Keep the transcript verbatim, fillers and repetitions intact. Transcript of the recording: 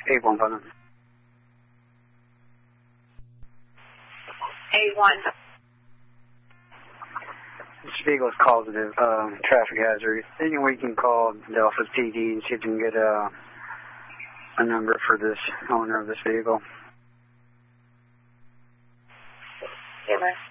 eight one five. eight one. This vehicle is causative um, traffic hazard. Anyway, you can call the Office P D and see if you can get a, a number for this owner of this vehicle. Yeah,